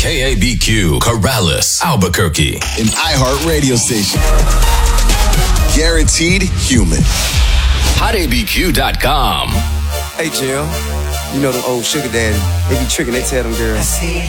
KABQ, Corrales, Albuquerque. An iHeart radio station. Guaranteed human. HotABQ.com. Hey, Jill. You know them old sugar daddy. They be tricking, they tell them girls.